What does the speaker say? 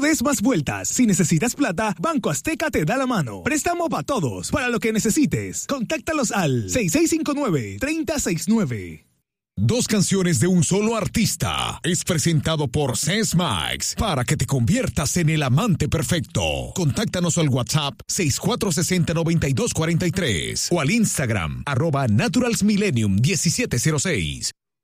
des más vueltas. Si necesitas plata, Banco Azteca te da la mano. Préstamo para todos, para lo que necesites. Contáctalos al 6659-3069. Dos canciones de un solo artista es presentado por Sesmax para que te conviertas en el amante perfecto. Contáctanos al WhatsApp 6460-9243 o al Instagram @naturalsmillennium1706.